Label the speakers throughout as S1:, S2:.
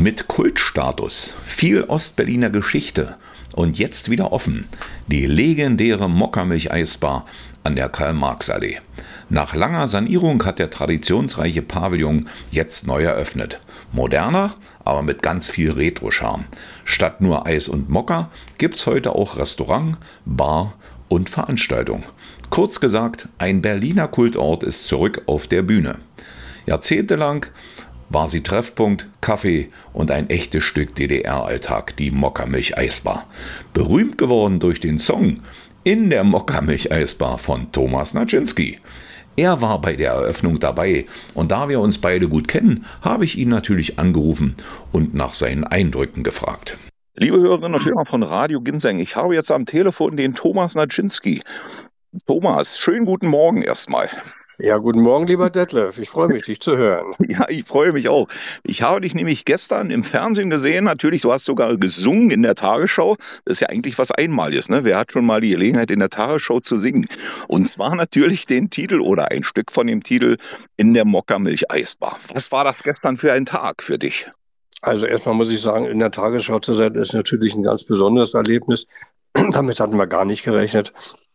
S1: Mit Kultstatus, viel Ostberliner Geschichte und jetzt wieder offen, die legendäre Mokka-Milch-Eisbar an der Karl-Marx-Allee. Nach langer Sanierung hat der traditionsreiche Pavillon jetzt neu eröffnet. Moderner, aber mit ganz viel Retro-Charme. Statt nur Eis und Mokka gibt's heute auch Restaurant, Bar und Veranstaltung. Kurz gesagt, ein Berliner Kultort ist zurück auf der Bühne. Jahrzehntelang war sie Treffpunkt, Kaffee und ein echtes Stück DDR-Alltag, die Mokka-Milch-Eisbar. Berühmt geworden durch den Song In der Mokka-Milch-Eisbar von Thomas Naczynski. Er war bei der Eröffnung dabei und da wir uns beide gut kennen, habe ich ihn natürlich angerufen und nach seinen Eindrücken gefragt.
S2: Liebe Hörerinnen und Hörer von Radio Ginseng, ich habe jetzt am Telefon den Thomas Naczynski. Thomas, schönen guten Morgen erstmal.
S3: Ja, guten Morgen, lieber Detlef. Ich freue mich, dich zu hören.
S2: Ja, ich freue mich auch. Ich habe dich nämlich gestern im Fernsehen gesehen. Natürlich, du hast sogar gesungen in der Tagesschau. Das ist ja eigentlich was Einmaliges, ne? Wer hat schon mal die Gelegenheit, in der Tagesschau zu singen? Und zwar natürlich den Titel oder ein Stück von dem Titel In der Mokka-Milch-Eisbar. Was war das gestern für ein Tag für dich?
S3: Also erstmal muss ich sagen, in der Tagesschau zu sein, ist natürlich ein ganz besonderes Erlebnis. Damit hatten wir gar nicht gerechnet.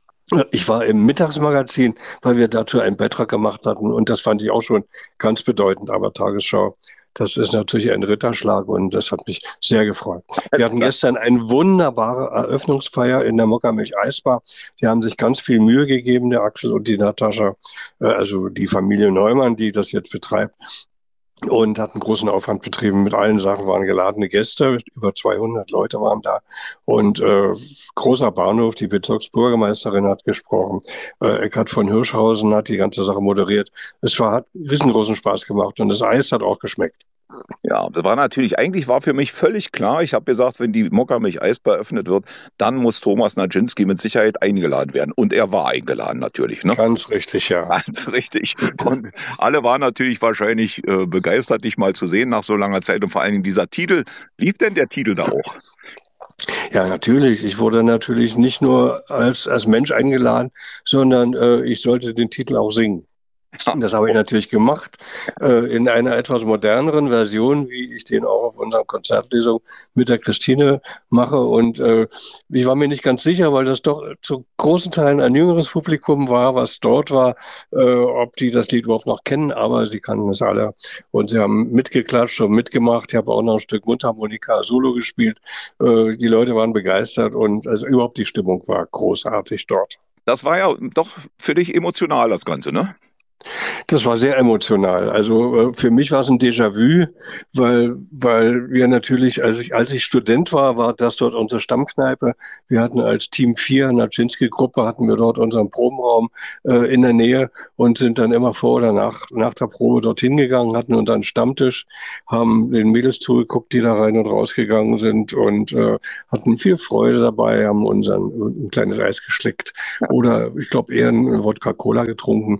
S3: Ich war im Mittagsmagazin, weil wir dazu einen Beitrag gemacht hatten und das fand ich auch schon ganz bedeutend. Aber Tagesschau, das ist natürlich ein Ritterschlag und das hat mich sehr gefreut. Wir hatten gestern eine wunderbare Eröffnungsfeier in der Mokka-Milch-Eisbar. Die haben sich ganz viel Mühe gegeben, der Axel und die Natascha, also die Familie Neumann, die das jetzt betreibt. Und hat einen großen Aufwand betrieben. Mit allen Sachen waren geladene Gäste, über 200 Leute waren da. Und großer Bahnhof, die Bezirksbürgermeisterin hat gesprochen. Eckhard von Hirschhausen hat die ganze Sache moderiert. Hat riesengroßen Spaß gemacht und das Eis hat auch geschmeckt.
S2: Ja, das war natürlich, eigentlich war für mich völlig klar, ich habe gesagt, wenn die Mokka-Milch-Eisbar eröffnet wird, dann muss Thomas Naczynski mit Sicherheit eingeladen werden. Und er war eingeladen natürlich, ne?
S3: Ganz richtig, ja.
S2: Ganz richtig. Und alle waren natürlich wahrscheinlich begeistert, dich mal zu sehen nach so langer Zeit. Und vor allen Dingen dieser Titel, lief denn der Titel da auch?
S3: Ja, natürlich. Ich wurde natürlich nicht nur als Mensch eingeladen, sondern ich sollte den Titel auch singen. Das habe ich natürlich gemacht, in einer etwas moderneren Version, wie ich den auch auf unserer Konzertlesung mit der Christine mache. Und ich war mir nicht ganz sicher, weil das doch zu großen Teilen ein jüngeres Publikum war, was dort war, ob die das Lied überhaupt noch kennen, aber sie kannten es alle. Und sie haben mitgeklatscht und mitgemacht. Ich habe auch noch ein Stück Mundharmonika Solo gespielt. Die Leute waren begeistert und also überhaupt die Stimmung war großartig dort.
S2: Das war ja doch für dich emotional, das Ganze, ne?
S3: Das war sehr emotional. Also für mich war es ein Déjà-vu, weil wir natürlich, als ich Student war das dort unsere Stammkneipe. Wir hatten als Team 4, Naczynski-Gruppe, hatten wir dort unseren Probenraum in der Nähe und sind dann immer vor oder nach der Probe dorthin gegangen, hatten unseren Stammtisch, haben den Mädels zugeguckt, die da rein und rausgegangen sind und hatten viel Freude dabei, haben ein kleines Eis geschleckt oder ich glaube eher ein Wodka-Cola getrunken.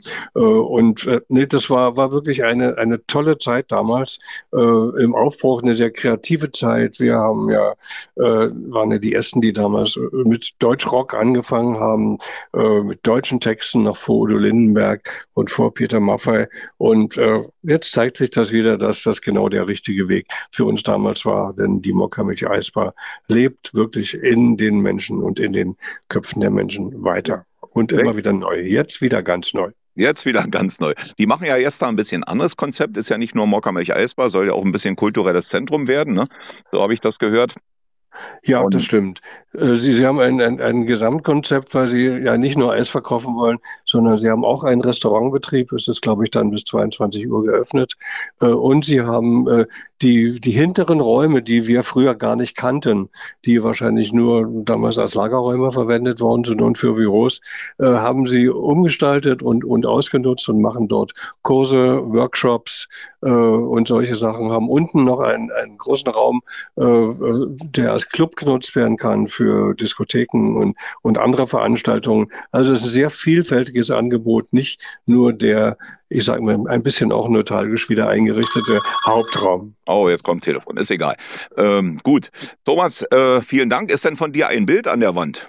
S3: Das war wirklich eine tolle Zeit damals, im Aufbruch, eine sehr kreative Zeit. Wir haben waren ja die ersten, die damals mit Deutschrock angefangen haben, mit deutschen Texten noch vor Udo Lindenberg und vor Peter Maffay. Und jetzt zeigt sich das wieder, dass das genau der richtige Weg für uns damals war, denn die Mokka-Milch-Eisbar lebt wirklich in den Menschen und in den Köpfen der Menschen weiter. Und immer wieder neu, jetzt wieder ganz neu.
S2: Jetzt wieder ganz neu. Die machen ja jetzt da ein bisschen anderes Konzept. Ist ja nicht nur Mokka-Milch-Eisbar, soll ja auch ein bisschen kulturelles Zentrum werden, ne? So habe ich das gehört.
S3: Ja, das stimmt. Sie haben ein Gesamtkonzept, weil Sie ja nicht nur Eis verkaufen wollen, sondern Sie haben auch einen Restaurantbetrieb. Es ist, glaube ich, dann bis 22 Uhr geöffnet. Und Sie haben die hinteren Räume, die wir früher gar nicht kannten, die wahrscheinlich nur damals als Lagerräume verwendet worden sind und für Büros, haben Sie umgestaltet und ausgenutzt und machen dort Kurse, Workshops und solche Sachen. Haben unten noch einen großen Raum, der als Club genutzt werden kann für Diskotheken und andere Veranstaltungen. Also es ist ein sehr vielfältiges Angebot, nicht nur der, ich sage mal, ein bisschen auch nostalgisch wieder eingerichtete Hauptraum.
S2: Oh, jetzt kommt Telefon, ist egal. Gut, Thomas, vielen Dank. Ist denn von dir ein Bild an der Wand?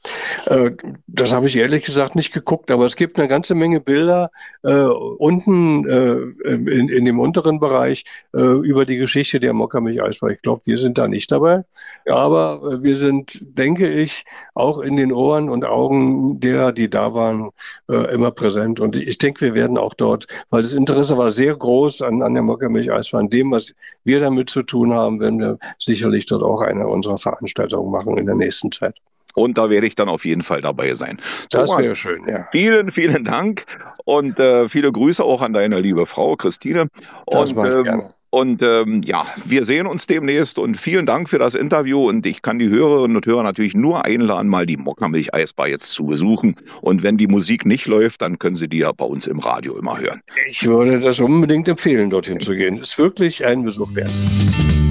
S3: Das habe ich ehrlich gesagt nicht geguckt, aber es gibt eine ganze Menge Bilder unten in dem unteren Bereich über die Geschichte der Mokka-Milch-Eisbär. Ich glaube, wir sind da nicht dabei, aber wir sind, denke ich, auch in den Ohren und Augen derer, die da waren, immer präsent. Und ich denke, wir werden auch dort, weil das Interesse war sehr groß an der Mokka-Milch-Eisbär, an dem, was wir damit zu tun haben, werden wir sicherlich dort auch eine unserer Veranstaltungen machen in der nächsten Zeit.
S2: Und da werde ich dann auf jeden Fall dabei sein.
S3: Das wäre schön, ja.
S2: Vielen, vielen Dank und viele Grüße auch an deine liebe Frau Christine.
S3: Das mache ich gerne.
S2: Und ja, wir sehen uns demnächst und vielen Dank für das Interview und ich kann die Hörerinnen und Hörer natürlich nur einladen, mal die Mokka-Milch-Eisbär jetzt zu besuchen und wenn die Musik nicht läuft, dann können Sie die ja bei uns im Radio immer hören.
S3: Ich würde das unbedingt empfehlen, dorthin zu gehen. Ist wirklich ein Besuch wert.